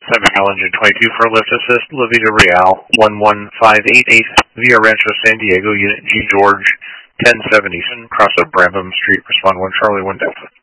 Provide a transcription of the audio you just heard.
7 Al Engine 22 for lift assist, La Vida Real 11588 via Rancho San Diego, Unit G George 1070, cross of Brabham Street, respond 1 Charlie 1 Delta.